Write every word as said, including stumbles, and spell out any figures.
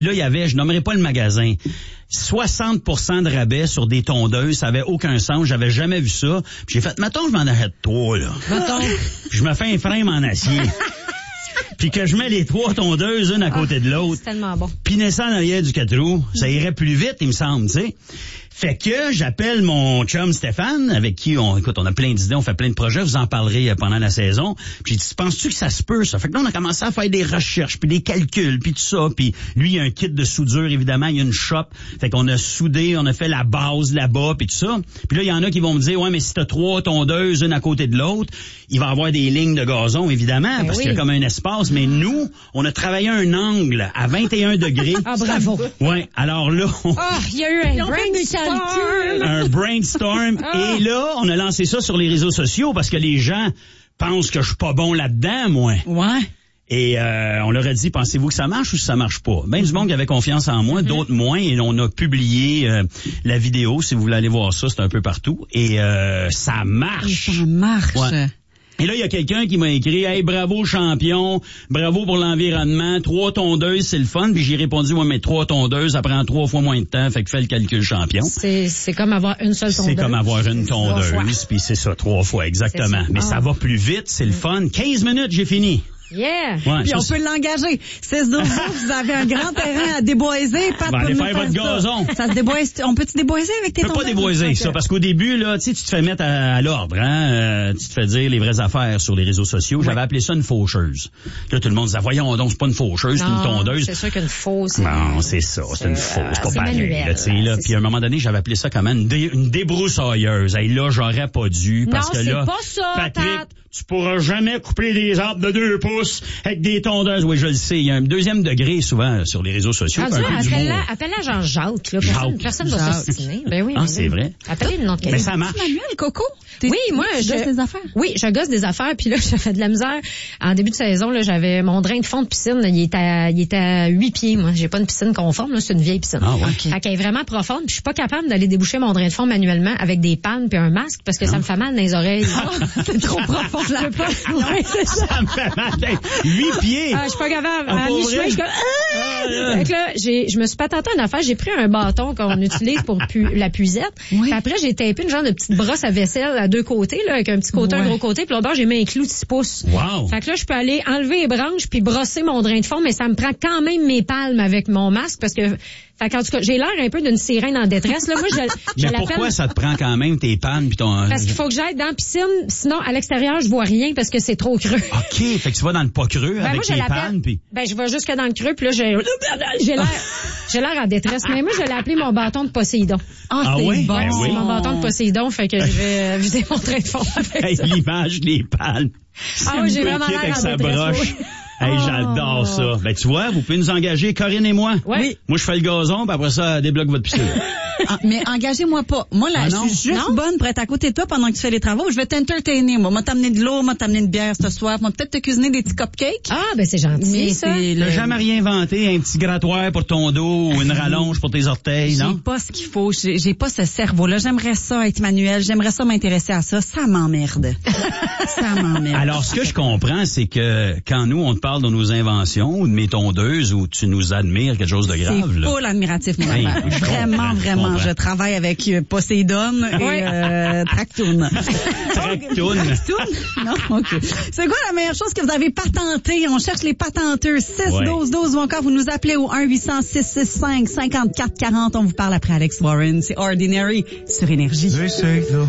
Là, il y avait, je nommerai pas le magasin, soixante pour cent de rabais sur des tondeuses, ça avait aucun sens, j'avais jamais vu ça. Puis j'ai fait, mettons, je m'en achète trois, là. Mettons. Je me fais un frame en acier. Puis que je mets les trois tondeuses, une à côté de l'autre. C'est tellement bon. Puis naissant en arrière du quatre roues, ça irait plus vite, il me semble, tu sais. Fait que j'appelle mon chum Stéphane, avec qui on, écoute, on a plein d'idées, on fait plein de projets, vous en parlerez pendant la saison. Puis j'ai dit, penses-tu que ça se peut, ça? Fait que là, on a commencé à faire des recherches, puis des calculs, puis tout ça. Puis lui, il a un kit de soudure, évidemment, il y a une shop. Fait qu'on a soudé, on a fait la base là-bas, puis tout ça. Puis là, il y en a qui vont me dire, ouais, mais si t'as trois tondeuses, une à côté de l'autre, il va y avoir des lignes de gazon, évidemment, ben parce oui. qu'il y a comme un espace. Mais nous, on a travaillé un angle à vingt et un degrés. Ah, bravo. Ouais, alors là... On... Ah, il y a eu un brainstorm. Un brainstorm. Ah. Et là, on a lancé ça sur les réseaux sociaux parce que les gens pensent que je suis pas bon là-dedans, moi. Ouais. Et euh, on leur a dit, pensez-vous que ça marche ou ça marche pas? Ben, du monde qui avait confiance en moi, mm-hmm. d'autres moins. Et on a publié euh, la vidéo. Si vous voulez aller voir ça, c'est un peu partout. Et euh, ça marche. Et ça marche. Ouais. Et là, il y a quelqu'un qui m'a écrit, hey, bravo champion, bravo pour l'environnement, trois tondeuses, c'est le fun. Puis j'ai répondu, ouais, mais trois tondeuses, ça prend trois fois moins de temps, fait que fais le calcul champion. C'est, c'est comme avoir une seule tondeuse. C'est comme avoir une tondeuse, puis c'est ça, trois fois, exactement. Mais ah. ça va plus vite, c'est le fun. quinze minutes, j'ai fini. Yeah! Ouais, puis on ça, peut l'engager. six douze vous avez un grand terrain à déboiser. Pat, va aller faire votre gazon. Ça se déboise. On peut-tu déboiser avec tes tondeuses? Tu peux pas déboiser ça, parce qu'au début, là, tu sais, tu te fais mettre à, à l'ordre, hein. Euh, tu te fais dire les vraies affaires sur les réseaux sociaux. Ouais. J'avais appelé ça une faucheuse. Là, tout le monde disait, voyons donc, c'est pas une faucheuse, c'est une tondeuse. C'est sûr qu'une fausse. Non, c'est ça, c'est, c'est une fausse. C'est pas pareil, là, tu sais, là. Puis à un moment donné, j'avais appelé ça comment? Une, dé, une débroussailleuse. Et là, j'aurais pas dû, parce non, que là. Non, c'est pas ça, Patrick, Pat. Tu pourras jamais couper des arbres de deux pouces avec des tondeuses. Oui, je le sais. Il y a un deuxième degré souvent sur les réseaux sociaux. Ah, appelle-la, appelle-la Jean-Jacques. Là. Personne, personne ne va s'ostiner. Ben oui. Ah, c'est vrai. Appelle-le le nom de quelqu'un. Mais ça marche. Manuel, Coco? Oui, moi, je gosse des affaires. Oui, je gosse des affaires. Puis là, j'ai fait de la misère. En début de saison, là, j'avais mon drain de fond de piscine. Là, il était à, il était à huit pieds. Moi, j'ai pas une piscine conforme. Là, c'est une vieille piscine. Ah, ouais. Okay. Fait qu'elle est vraiment profonde. Puis je suis pas capable d'aller déboucher mon drain de fond manuellement avec des pannes puis un masque parce que non. ça me fait mal dans les oreilles. C'est trop profond. Je peux pas. Ouais, c'est ça. Ça me fait mal. Huit pieds. Ah, je suis pas capable. Ah, à mi-chemin, je suis comme, ah! Ah, fait que là, j'ai, je me suis patenté une affaire. J'ai pris un bâton qu'on utilise pour pu, la puisette. Oui. Puis après, j'ai tapé une genre de petite brosse à vaisselle à deux côtés, là, avec un petit côté, ouais. un gros côté. Puis là-bas, j'ai mis un clou de six pouces. Wow. Fait que là, je peux aller enlever les branches puis brosser mon drain de fond, mais ça me prend quand même mes palmes avec mon masque parce que fait qu'en tout cas, j'ai l'air un peu d'une sirène en détresse. Là, moi, je, je mais pourquoi ça te prend quand même tes pannes puis ton... Parce qu'il faut que j'aille dans la piscine, sinon à l'extérieur, je vois rien parce que c'est trop creux. OK, fait que tu vas dans le pas creux ben avec moi, tes pannes puis... Ben je vais jusque dans le creux puis là j'ai j'ai l'air j'ai l'air en détresse, mais moi je l'ai appelé mon bâton de Poséidon. Ah, ah c'est oui? bon. Ben oui. C'est mon bâton de Poséidon, fait que je vais vider mon train de fond avec hey, ça. L'image des palmes. Ah oui, j'ai vraiment l'air avec en sa détresse. Broche. Hey, j'adore ça. Ben, tu vois, vous pouvez nous engager, Corinne et moi. Oui. Moi, je fais le gazon, puis après ça, débloque votre piscine. Ah, mais engagez-moi pas. Moi, là, ah, je suis juste non? bonne pour être à côté de toi pendant que tu fais les travaux. Je vais t'entertainer, moi. Moi, t'amener de l'eau, moi, t'amener une bière ce soir. Moi, peut-être te cuisiner des petits cupcakes. Ah, ben, c'est gentil, mais ça. T'as le... jamais rien inventé, un petit grattoir pour ton dos ou une rallonge pour tes orteils, non? J'ai pas ce qu'il faut. J'ai, j'ai pas ce cerveau-là. J'aimerais ça être manuel. J'aimerais ça m'intéresser à ça. Ça m'emmerde. Ça m'emmerde. Alors, ce que je comprends, c'est que quand nous, on te parle de nos inventions, ou de mes tondeuses, ou tu nous admires quelque chose de grave. C'est là. full admiratif, mon hey, affaire. Vraiment, comprends, vraiment. Je, je travaille avec euh, Poséidon et euh, Tractoon. Tractoon? Tractoon? Non? OK. C'est quoi la meilleure chose que vous avez patentée? On cherche les patenteurs. six douze douze ou encore vous nous appelez au un huit cents six six cinq cinq quatre quatre zéro. On vous parle après Alex Warren. C'est Ordinary sur Énergie.